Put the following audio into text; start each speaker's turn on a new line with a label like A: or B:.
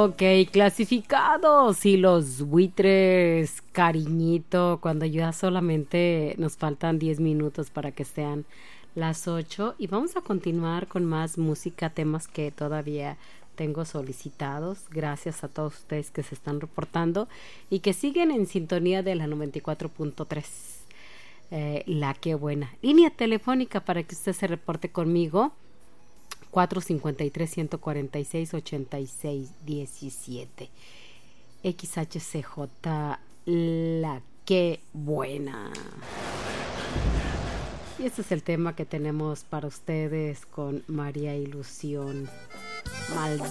A: Ok, clasificados y los buitres, cariñito, cuando ya solamente nos faltan 10 minutos para que sean las 8 y vamos a continuar con más música, temas que todavía tengo solicitados. Gracias a todos ustedes que se están reportando y que siguen en sintonía de la 94.3. La que buena. Línea telefónica para que usted se reporte conmigo. 453-146-8617. XHCJ, la que buena. Y este es el tema que tenemos para ustedes con María Ilusión. Maldita.